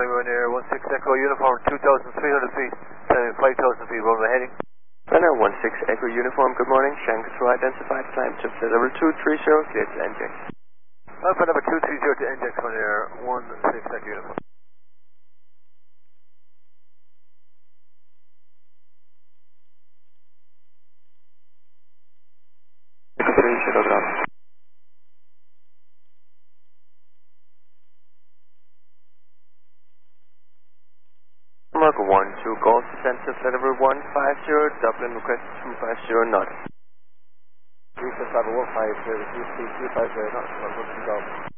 morning, we're near 16 Echo Uniform, 2,300 feet, 5,000 feet, where we're heading. Runner 16 Echo Uniform, good morning. Shanghai Control identified, climb to flight level 230, clear to inject. Alpha number 230 to inject on air, 16 Echo Uniform. Mark 12 Golf Center, flight level 150, Dublin request 250 knot. Request level 150, 250 knots,